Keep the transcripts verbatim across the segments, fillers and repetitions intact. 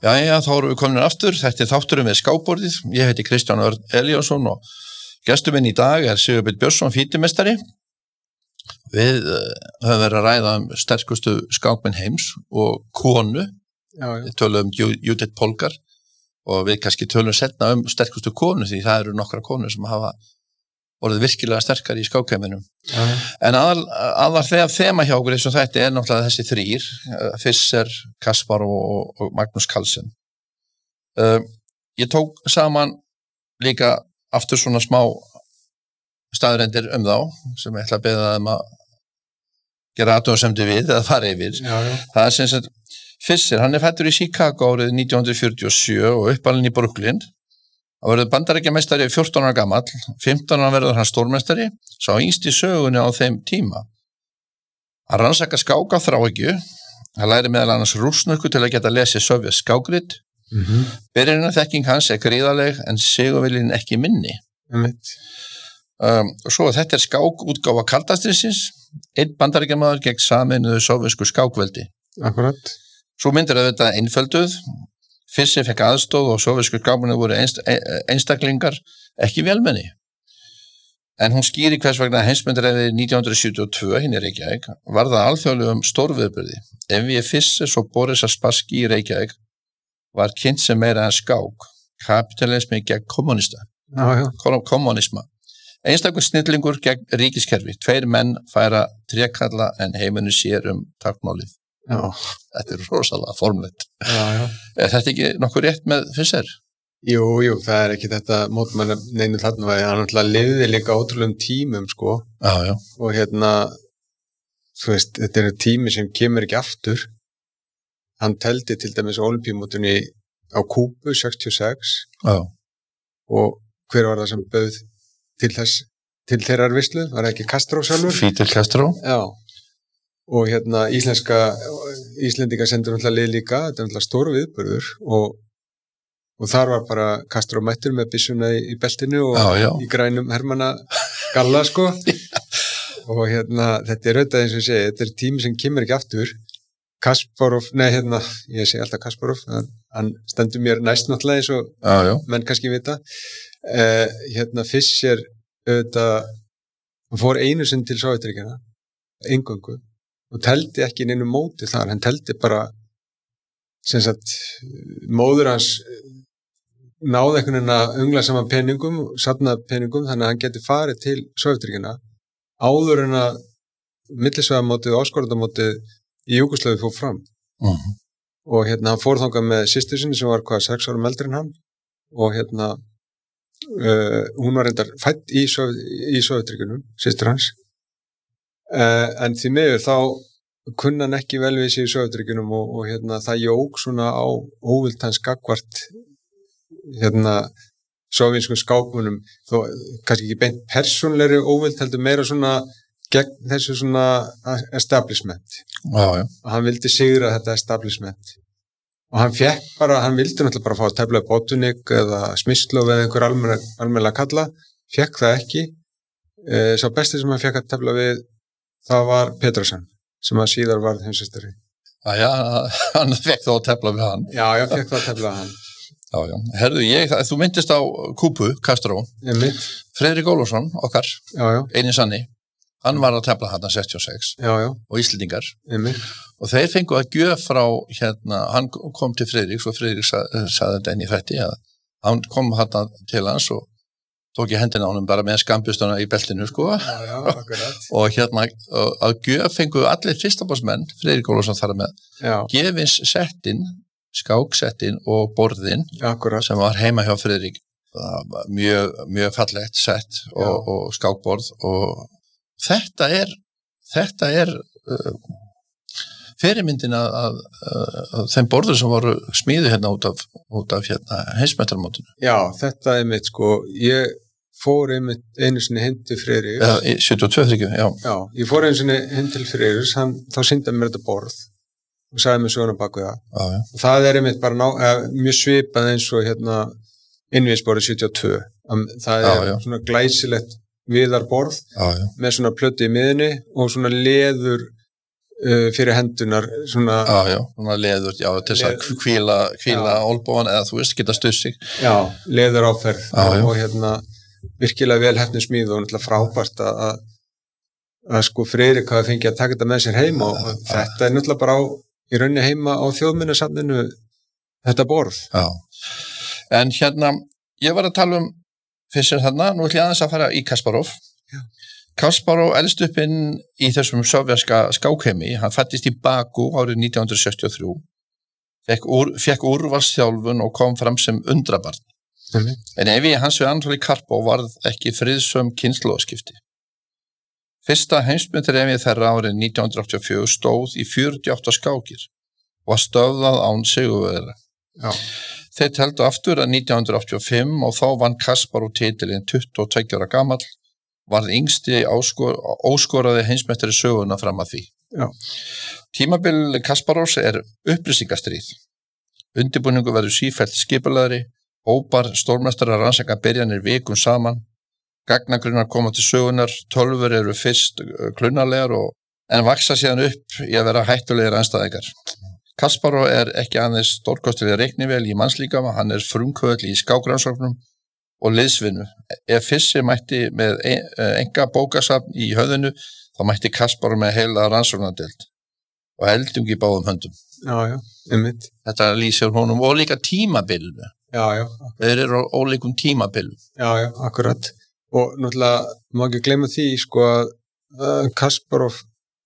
Jæja, þá erum við komin aftur. Þetta er þátturinn við skákborðið. Ég heiti Kristján Örn Elíasson og gestur minn í dag er Sigurbjörn Björnsson, fítimestari. Við uh, höfum verið að ræða um sterkustu skákmenn heims og konu. Já, já. Við tölum um Judith Polgar og við kannski tölum setna um sterkustu konu því það eru nokkra konur sem hafa orðið virkilega sterkar í skákheiminum. Ja. En aðal, aðal þegar þema hjá okkur eins og þetta er náttúrulega þessi þrír, Fischer, Kasparov og, og Magnús Carlsen. Uh, ég tók saman líka aftur svona smá staðrendir um þá, sem ég ætla að beða þeim að gera athugasemdir við eða fara yfir. Já, já. Það er sem sagt, Fischer, hann er fæddur í Chicago árið nítján hundruð fjörutíu og sjö og uppalinn í Brooklyn. Hann verður bandaríkjameistari fjórtán ára gamall, fimmtán ára verður hann stórmeistari, sá yngst í sögunni á þeim tíma. Hann rannsakar skák á þráhyggju, hann læri meðal annars rússnesku til að geta lesið sovjask skákrit. Mm-hmm. Byrjunarþekking hans er gríðarleg en sigurviljinn ekki minni. Mm-hmm. Um, og svo þetta er skákútgáfa kaldastríðsins, einn bandaríkjamaður gegn sameinuðu sovjasku skákveldi. Akkurat. Svo myndir þetta einfölduð. Fischer fekk aðstóð og sovjasku skákmenn voru einst, einstaklingar, ekki vélmenni. En hún skýri hvers vegna heimsmyndareiði nítján hundruð sjötíu og tvö hinn í Reykjavík var það alþjóðlegum stórviðburði. F V Fischer og Boris Spassky í Reykjavík var kynnt sem meira en skák, kapitalismi gegn kommunista, ah, kommunisma. Einstakur snillingur gegn ríkiskerfi, tveir menn færa trékalla en heiminu sér um táknmálið. Já. Þetta er rosalega formlegt. Já, já. Er þetta ekki nokkuð rétt með Fischer? Jú, jú, það er ekki þetta mótmann neinu þarna að hann náttúrulega lifði líka ótrúlegum tímum, sko. Já, já. Og hérna, þú veist, þetta er tími sem kemur ekki aftur. Hann teldi til dæmis Ólympíumótunni á Kúbu sextíu og sex. Já. Og hver var það sem bauð til þess, til þeirrar veislu? Var það ekki Castro sjálfur? Fidel Castro. Já. Og hérna íslenska Íslendinga sendur náttúrulega lið líka, þetta er náttúrulega stór viðburður og, og þar var bara Castro mættur með byssuna í, í beltinu og já, já. Í grænum hermana galla, sko. Og hérna, þetta er auðvitað eins og ég segi, þetta er tími sem kemur ekki aftur. Kasparov, nei hérna, ég segi alltaf Kasparov, hann, hann stendur mér næst náttúrulega eins og já, já. Menn kannski vita. Uh, hérna Fischer auðvitað, hann fór einu sinn til Sovétríkjanna, eingöngu. Og teldi ekki neinu móti þar, hann teldi bara sem sagt, móður hans náði einhvern veginn að öngla saman peningum, safnað peningum, þannig að hann geti farið til Sovétríkjanna áður en að millisvæðamótið og áskorðamótið í Júgóslavíu fór fram. Uh-huh. Og hérna hann fór þangað með systur sinni sem var hvað, sex árum eldri en hann og hérna uh, hún var reyndar fædd í, í Sovétríkjunum, systur hans. Uh, en því miður þá kunna hann ekki vel við sig í Sovétríkjunum og, og hérna það jók svona á óvild hans gagnvart hérna sovénskum skákmönnum þó kannski ekki beint persónlegri óvild heldur meira svona gegn þessu svona establishment. Já, já. Og hann vildi sigra þetta establishment og hann fekk bara, hann vildi náttúrulega bara fá að tefla Botunik eða Smyslov eða einhver almennilega kalla, fekk það ekki. uh, sá besti sem hann fekk að tefla við það var Petersen, sem að síðar var heimsmeistari. Já, hann fekk þá að tefla við hann. Já, ég fekk þá að tefla við hann. Já, já. Herðu, ég, þú myndist á Kúbu, Castro. Ég mynd. Friðrik Ólafsson, okkar, já, já. Eini sanni, hann var að tefla hann sextíu og sex. Já, já. Og Íslendingar. Ég mynd. Og þeir fengu að gjöf frá, hérna, hann kom til Friðrik, svo Friðrik sagði þetta inn í þætti, að hann kom hann til hans og tók ég hendina á honum bara með skambustuna í beltinu, sko. Já, já, akkurat. Og hérna, að gjöf fengu allir fyrstabásmenn, Friðrik Ólafsson þar með, já. Gefins settin, skáksettin og borðin, akkurat. Sem var heima hjá Friðrik. Það var mjög, mjög fallegt sett og, og skákborð og þetta er, þetta er uh, fyrirmyndin að, að, að þeim borður sem voru smíðu hérna út af, út af hérna heimsmeistarmótinu. Já, þetta er mitt, sko, ég fór einmitt einu sinni heim til Friðriks. Já, sjötíu og tvö, þrjú, já. Já, ég fór einu sinni heim til Friðriks, hann, þá sýndi mér þetta borð og sagði mér svona baku það. Já, já. Og það er einmitt bara ná, eh, mjög svipað eins og hérna innvíðsborðið sjötíu og tvö. Það er já, já. Svona glæsilegt viðarborð já, já. Með svona plötu í miðunni og svona leður uh, fyrir hendunar svona, já, já, svona leður, já, til þess að hvíla, hvíla olbóan eða þú veist, geta stuð sig. Já, leður áferð og hérna virkilega vel hefni smíð og náttúrulega frábært að, að, að sko Friðrik hafi fengið að taka þetta með sér heim og, og þetta er náttúrulega bara á, í rauninni heima á þjóðminjasafninu þetta borð. Já, en hérna, ég var að tala um Fischer þarna, nú ætlum ég aðeins að fara í Kasparov. Já. Kasparov elst upp inn í þessum sovjaska skákheimi, hann fættist í Bakú árið nítján hundruð sextíu og þrjú, fekk, úr, fekk úrvalsþjálfun og kom fram sem undrabarn. Mm. En ef ég hans við Anatoli Karpov varð ekki friðsöm kynslóðaskipti. Fyrsta heimsmyndarefi þeirra árið nítján hundruð áttatíu og fjögur stóð í fjörutíu og átta skákir og var stöðvað án sigurvegara. Já. Þeir teldu aftur að nítján hundruð áttatíu og fimm og þá vann Kasparov titilinn tuttugu og tveggja ára gamall, varð yngsti áskor, óskoraði heimsmeistari söguna fram að því. Já. Tímabil Kasparovs er upplýsingastríð. Undirbúningu verður sífellt skipulagri, hópar stórmeistarar rannsaka byrjanir vikum saman, gagnagrunnar koma til sögunar, tölvur eru fyrst klunarlegar og en vaksa síðan upp í að vera hættulegir andstæðingar. Kasparov er ekki aðeins stórkostilega reiknivél í mannslíkama, hann er frumkvöðl í skákrannsóknum og liðsvinnu. Ef Fischer mætti með enga bókasafn í höfðinu, þá mætti Kasparov með heila rannsóknardeild og eldung í báðum höndum. Já, já, einmitt. Þetta lýsir honum og líka tímabilinu. Já, já. Þeir eru á ólíkum tímabilum. Já, já, akkurat. Og náttúrulega, má ekki gleyma því, sko, að Kasparov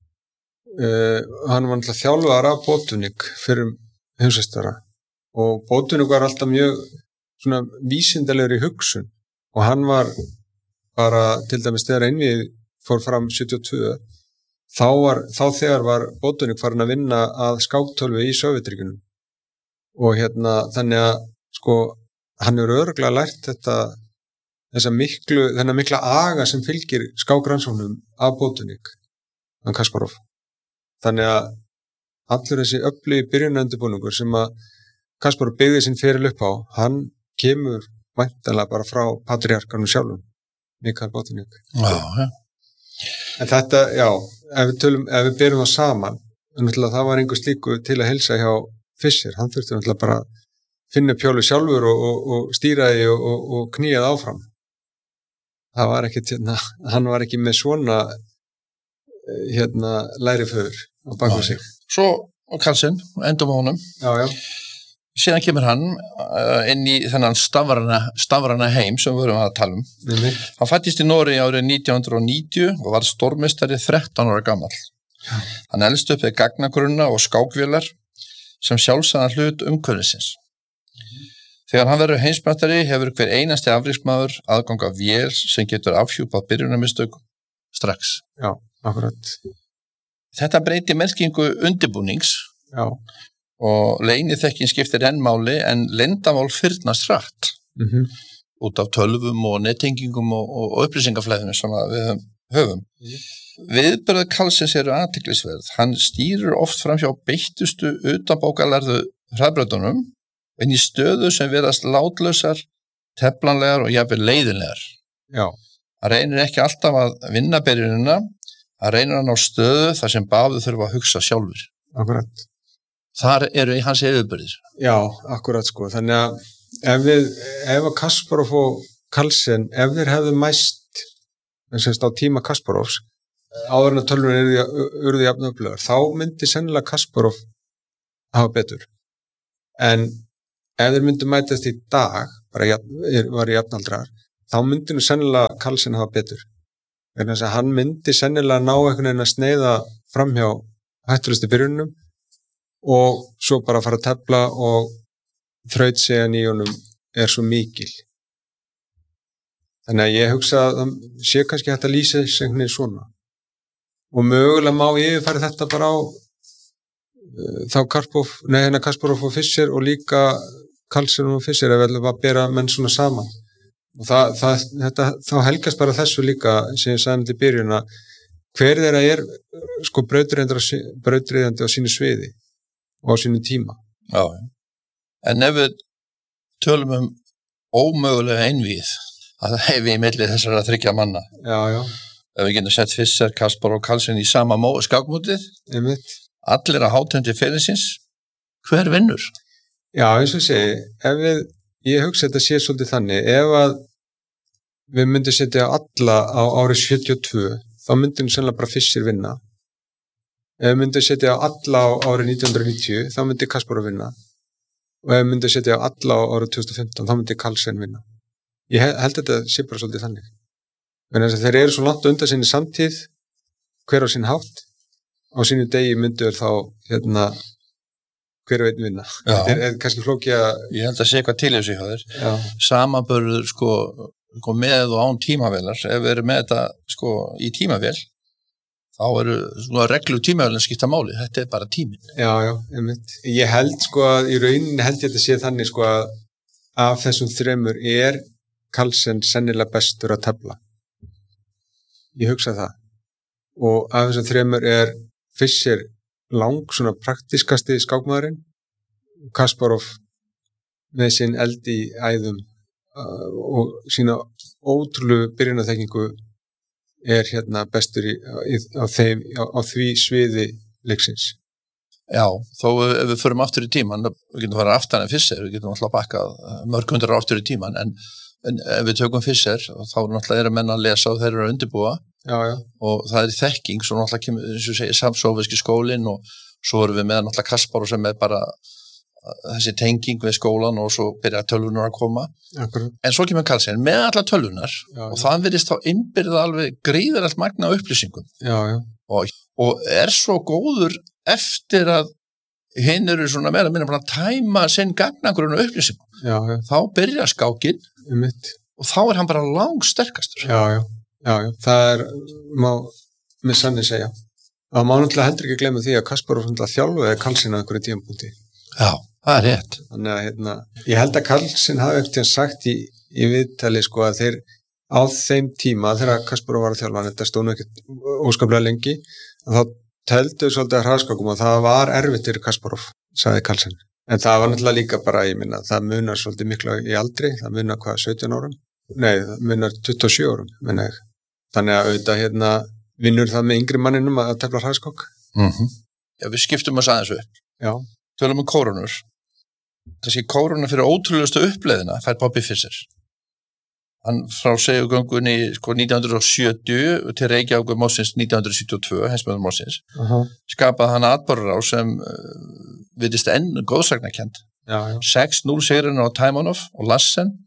Uh, hann var náttúrulega þjálfaður af Botunik fyrir heimsmeistara og Botunik var alltaf mjög svona vísindalegur í hugsun og hann var bara til dæmis þegar einvið fór fram sjötíu og tvö þá, var, þá þegar var Botunik farin að vinna að skáktölvu í Sovétríkjunum og hérna þannig að sko hann er örugglega lært þetta þessa miklu, þennan mikla aga sem fylgir skákrannsóknum af Botunik, hann Kasparov. Þannig að allur þessi öflugi byrjunarundirbúningur sem að Kasparov byggði sinn feril upp á, hann kemur væntanlega bara frá patriarkanum sjálfum, Mikael Botunik. Já, já. En þetta, já, ef við, tölum, ef við byrjum það saman, það var einhver slíku til að heilsa hjá Fischer, hann þurfti náttúrulega bara að finna pjólu sjálfur og, og, og stýra því og, og, og knýjað áfram. Það var ekki, hérna, hann var ekki með svona hérna læri föður á baku sig. Svo Carlsen, endum á honum. Já, já. Síðan kemur hann uh, inn í þennan stafrana, stafrana heim sem við vorum að tala um. Mm-hmm. Hann fættist í Noregi árið nítján hundruð níutíu og var stórmeistari þrettán ára gamall. Já. Hann elst upp við gagnagrunna og skákvélar sem sjálfsagðan hlut umhverfisins. Mm-hmm. Þegar hann verður heimsmeistari hefur hver einasti afríksmaður aðgang af vél sem getur afhjúpað byrjunarmistök strax. Já. Akkurat. Þetta breyti merkingu undirbúnings. Já. Og leyniþekking skiptir enn máli en leyndamál fyrnast hratt mm-hmm. út af tölvum og nettengingum og, og upplýsingaflæðinu sem við höfum. Mm. Viðbröð Carlsens eru athyglisverð. Hann stýrir oft fram hjá beittustu utanbókarlærðu hraðbrautunum en í stöðu sem virðast látlausar, teflanlegar og jafnvel leiðinlegar. Já. Hann reynir ekki alltaf að vinna byrjunina, hann reynir hann á stöðu þar sem báðu þurfa að hugsa sjálfur. Akkurat. Þar eru í hans yfirbyrðir. Já, akkurat sko. Þannig að ef við, ef að Kasparov og Carlsen, ef þeir hefðu mæst, þess að á tíma Kasparovs, áður en að tölvunni urðu jafn öflugar, þá myndi sennilega Kasparov hafa betur. En ef þeir myndi mætast í dag, bara jafn, var í jafnaldrar, þá myndi nú sennilega Carlsen hafa betur. Þannig að hann myndi sennilega ná einhvern veginn að sneiða framhjá hættulegustu byrjunum og svo bara fara að tefla og þrautseigjan í honum er svo mikil. Þannig að ég hugsa að það sé kannski hægt að lýsa þessu einhvern veginn svona. Og mögulega má ég fara þetta bara á uh, þá Karpov, nei hérna Kasparov og Fischer og líka Carlsen og Fischer ef við að bera menn svona saman. Og það, það, þetta, þá helgast bara þessu líka sem ég sagði til byrjun að hver þeirra er sko brautryðjandi á sínu sviði og á sínu tíma. Já, en ef við tölum um ómögulega einvíð að það hefi í milli þessara þriggja manna. Já, já. ef við getum sett Fischer, Kasparov og Carlsen í sama skákmótið, allir að hátendi félagsins, hver vinnur? Já, eins og segi, ef við, ég hugsa þetta sé svolítið þannig, ef að við myndum setja alla á árið sjötíu og tvö, þá myndum sennilega bara Fischer vinna. Ef við myndum setja alla á árið nítján hundruð níutíu, þá myndi Kasparov vinna. Og ef við myndum setja alla á árið tvö þúsund og fimmtán, þá myndi Carlsen vinna. Ég held þetta sé bara svolítið þannig. En þess að þeir eru svo langt undan sinni samtíð, hver á sinn hátt, á sínu degi myndur þá, hérna, hver veit vinna. Já. Þetta er, er kannski flókið að... Ég held að sé eitthvað til þessu hjá þér. Samanburður, sko, sko, með og án tímavélar, ef við erum með þetta, sko, í tímavél, þá eru svona reglu tímavélinn skipta máli. Þetta er bara tíminn. Já, já, einmitt. Ég held, sko, að í rauninni held ég að þetta sé þannig, sko, að af þessum þremur er Carlsen sennilega bestur að tefla. Ég hugsa það. Og af þessum þremur er Fischer lang svona praktiskasti skákmaðurinn, Kasparov með sinn eld í æðum uh, og sína ótrúlegu byrjunarþekkingu er hérna bestur í, í, á, þeim, á, á því sviði leiksins. Já, þó ef við förum aftur í tíman, við getum farið aftan en Fischer, við getum alltaf bakkað mörg hundar aftur í tíman, en, en ef við tökum Fischer, þá náttúrulega eru menn að lesa og þeir eru að undirbúa. Já, já. Og það er þekking, svo náttúrulega kemur, eins og segir, samsófiski skólinn og svo erum við með náttúrulega Kasparov sem er bara þessi tenging við skólan og svo byrja tölvunar að koma. Akkurat. En svo kemur Carlsen með alla tölvunar já, og það virðist þá innbyrða alveg gríðarlegt magna upplýsingum. Já, já. Og, og er svo góður eftir að hinn eru svona meira minna bara að tæma sinn gagnagrunn og upplýsingum. Já, já. Þá byrja skákinn og þá er hann bara langsterkastur. Já, já. Já, já, það er, má með sanni segja. Það má náttúrulega heldur ekki glemma því að Kasparov þjálfaði Carlsen á einhverju tímapunkti. Já, það er rétt. Þannig að, hérna, ég held að Carlsen hafi eftir sagt í, í viðtali, sko, að þeir á þeim tíma, þegar Kasparov var að þjálfa, þetta stóð nú ekkert óskaplega lengi, að þá teldu svolítið að hraðskákum og það var erfitt fyrir Kasparov, sagði Carlsen. En það var náttúrulega líka bara, ég minna, það munar svolítið miklu í aldri, það munar hvað, sautján árum? Nei, það munar tuttugu og sjö árum, menna ég. Þannig að auðvitað hérna vinnur það með yngri manninum að tefla hraðskokk. Mm-hmm. Já, við skiptum að sagða þessu upp. Já. Tölum um kórunur. Þessi kóruna fyrir ótrúlegustu uppleiðina fær Bobby Fischer. Hann frá segugöngunni sko nítján hundruð sjötíu til Reykjavíkur mótsins nítján hundruð sjötíu og tvö, heimsmeistar mótsins, uh-huh. skapaði hann atburðar á sem uh, virðist enn góðsagnakend. Já, já. sex núll sigurinn á Taimanov og Lassen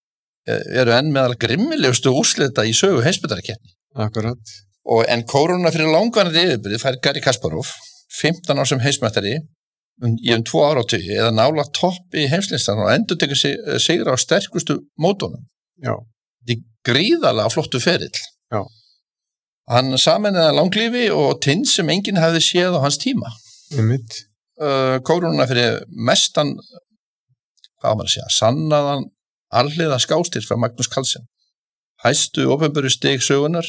eru enn meðal grimmilegustu úrslita í sögu heimsmeistarakeppni. Akkurat. Og en kóruna fyrir langvarandi yfirbyrði fær Garri Kasparov, fimmtán ár sem heimsmeistari, um, í um tvo ára á tugi, eða nála topp í heimslistan og endur tekur sig, sigra á sterkustu mótunum. Já. Þetta er gríðarlega flottu ferill. Já. Hann sameinaði langlífi og tinn sem enginn hefði séð á hans tíma. Einmitt. Uh, kóruna fyrir mestan, hvað maður að segja, sannaðan alliða skástýr frá Magnús Carlsen. Hæstu opinberu stig sögunar,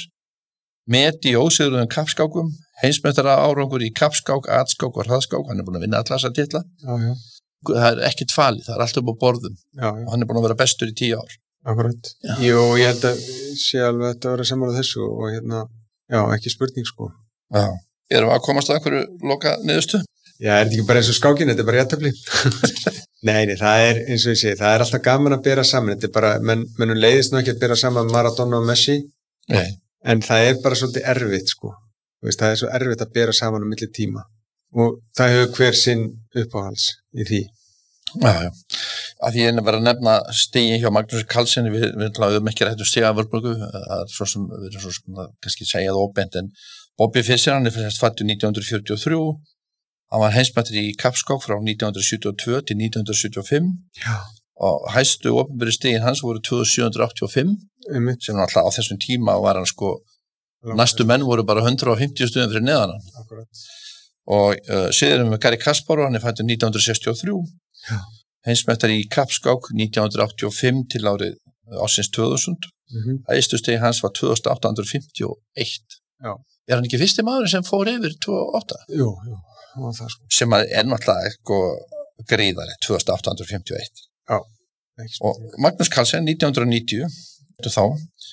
met í ósigruðum kappskákum, heimsmeistara árangur í kappskák, atskák og hraðskák, hann er búin að vinna alla þessa titla. Já, já. Það er ekkert falið, það er allt upp á borðum. Já, já. Og hann er búin að vera bestur í tíu ár. Akkurat. Já. Jú, ég held að sé alveg þetta að vera saman á þessu og hérna, já, ekki spurning sko. Já. Erum við að komast að einhverju loka niðurstu? Já, er þetta ekki bara eins og skákin, þetta er bara jafntefli. Nei, nei, það er, eins og ég segi, það er alltaf gaman að bera saman, þetta er bara, menn, mennum leiðist nú ekki að bera saman Maradona og Messi, nei. En það er bara svolítið erfitt, sko, veist, það er svo erfitt að bera saman á milli tíma og það hefur hver sinn uppáhals í því. Já, já, að því en að vera að nefna stigi hjá Magnús Carlsen, við, við höfum ekki rætt um stiga Vörburgu, það er svo sem, við erum svo sem, kannski segja það óbent, en Bobby Fischer, hann er fyrst fættur nítján hundruð fjörutíu og þrjú, hann var heimsmeistari í kappskák frá nítján hundruð sjötíu og tvö til nítján hundruð sjötíu og fimm. Já. Og hæstu opinberi stigin hans voru tvö þúsund sjö hundruð áttatíu og fimm, Einmitt. Sem alltaf á þessum tíma var hann sko, næstu menn voru bara hundrað og fimmtíu stöðum fyrir neðan hann. Akkurat. Og uh, síðan með Garri Kasparov, hann er fættur nítján hundruð sextíu og þrjú, Já. Heimsmeistari í kappskák nítján hundruð áttatíu og fimm til árið ársins tvö þúsund. Mm-hmm. Hæstu stigin hans var tvö þúsund átta hundruð fimmtíu og eitt. Já. Er hann ekki fyrsti maður sem fór yfir tvö þúsund og átta? Jú, jú. Það, sko. Sem er náttúrulega eitthvað gríðari, tvö þúsund átta hundruð fimmtíu og eitt. Já. Og Magnús Carlsen, nítján hundruð níutíu, þá,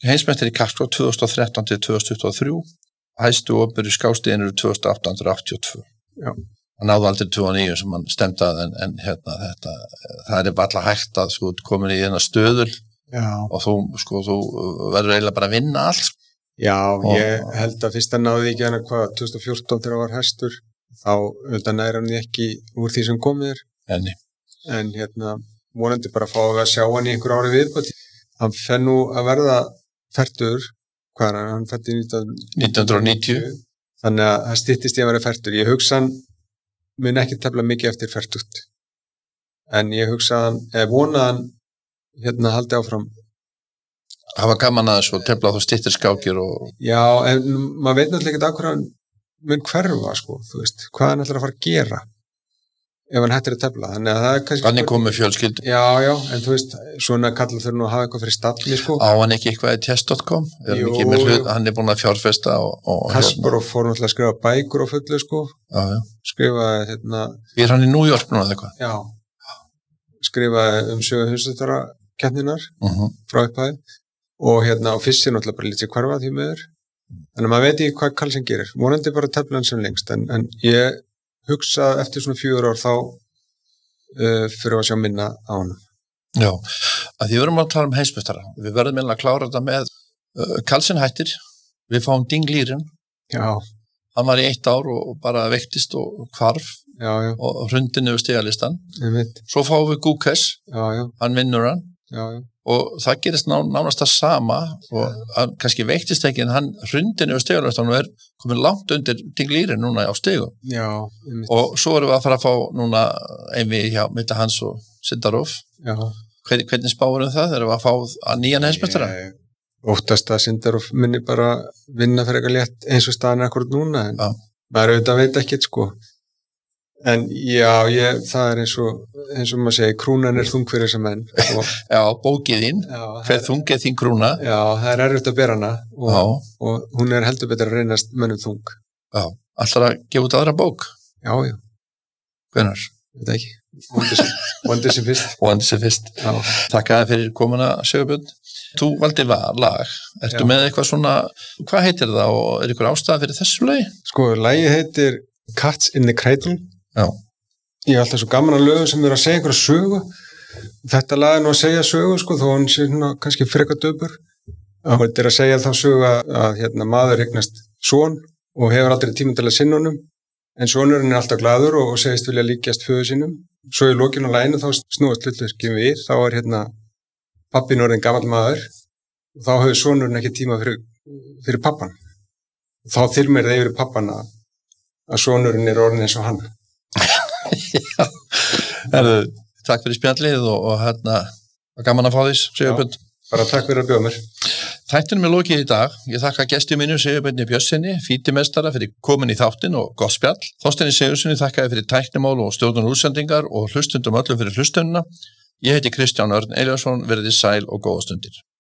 heimsmeistari í kappskák tvö þúsund og þrettán til tvö þúsund tuttugu og þrjú, hæstu opinberu skákstigin eru tvö þúsund átta hundruð áttatíu og tvö. Já. Hann náði aldrei tvö þúsund og níu sem hann stemdi að, en, en hérna þetta, það er bara hægt að sko komin í þennan stöðul. Já. Og þú, sko, þú verður eiginlega bara að vinna allt. Já, og, ég held að fyrst að náði ekki hana hvað, tvö þúsund og fjórtán þegar hann var hæstur, þá auðvitað næra hann ekki úr því sem komið er. Enni. En hérna, vonandi bara að fá að sjá hann í einhver ári viðbót. Hann fer nú að verða fertur, hvað er hann, hann fætti nítján hundruð níutíu. Þannig að það styttist ég að vera fertur. Ég hugsa hann mun ekki tefla mikið eftir fertugt. En ég hugsa hann, eða vona hann hérna haldi áfram. Það var gaman að þessu, tefla þú styttir skákir og... Já, en maður veit náttúrulega ekki að hvað hann mun hverfa, sko, þú veist, hvað hann ætlar að fara að gera ef hann hættir að tefla. Þannig að það er kannski... Þannig komið fjölskyldu. Já, já, en þú veist, svona kallar þurfa nú að hafa eitthvað fyrir stafni, sko. Á hann ekki eitthvað í test punktur com? Jú, hlut, hann er búin að fjárfesta og... og Kasparov fór náttúrulega að skrifa bækur á fullu, sko. Já, já. Skrifa, hérna... Er hann í New York núna eða eitthvað? Já. Skrifa um sögu hundstöðarakeppninnar uh-huh. frá upphæði og hérna á fyrst er náttúrulega bara lítið hverfa því meður. Þannig að maður veit ekki hvað Karlsson gerir. Vonandi bara tefla hann sem lengst, en, en ég hugsa eftir svona fjögur ár þá uh, fyrir að sjá minna á hann. Já, að því við verum að tala um heimsmeistara. Við verðum meðal að klára þetta með uh, Karlsson hættir, við fáum Ding Liren. Já. Hann var í eitt ár og bara veiktist og hvarf já, já. og hrundin yfir stigalistan. Einmitt. Svo fáum við Gukes, já, já. hann vinnur hann. Já, já. Og það gerist ná, nánast það sama og hann, kannski veiktist ekki en hann hrundin yfir stigalistan og er komin langt undir Ding Liren núna á stigum. Já, einmitt. Og svo erum við að fara að fá núna einvið hjá Mita Hans og Sindarov. Já. Hvern, hvernig spáum við það? Erum við að fá að nýjan heimsmeistara? Ég... Óttast að Sindarov minni bara vinna fyrir eitthvað létt eins og staðan akkurat núna en ja. Maður auðvitað veit ekkert sko en já, ég, það er eins og eins og maður segi, krúnan er þung fyrir þessa menn og, Já, bókið þín hver þung er þín krúna Já, það er erfitt að bera hana og, og hún er heldur betur að reynast mönnum þung Já, alltaf að gefa út aðra bók Já, já Hvenær? Veit ekki, vonandi sem fyrst Vonandi sem fyrst Takk að þið fyrir komuna, Sigurbjörn Þú valdi lag, ertu Já. Með eitthvað svona, hvað heitir það og er ykkur ástæða fyrir þessu lagi? Sko, lagi heitir Cats in the Cradle. Já. Ég er alltaf svo gaman að lögum sem er að segja einhverja sögu. Þetta lag er nú að segja sögu, sko, þó hann sé svona kannski frekar döpur. Þetta er að segja þá sögu að, að hérna, maður eignast son og hefur aldrei tíma til að sinna honum, en sonurinn er alltaf glaður og, og segist vilja líkjast föður sínum. Svo í lokinu á laginu þá snúast hlutverkin við, þá er hérna pappin orðin gamall maður og þá hefur sonurinn ekki tíma fyrir, fyrir pappan. Þá þyrmir það yfir pappan að, að sonurinn er orðin eins og hann. Já, Erðu, takk fyrir spjallið og, og hérna, gaman að fá þess, Sigurbjörn. Bara takk fyrir að bjóða mér. Þættinum er lokið í dag. Ég þakka gesti mínu Sigurbjörni Björnsssyni, fítimestara fyrir komin í þáttinn og gott spjall. Þorsteini Sigurðssyni þakkaði fyrir tæknimál og stjórnun útsendingar og hlustundum öllum fyrir hlustununa. Ég heiti Kristján Örn Elíasson, verið sæl og góða stundir.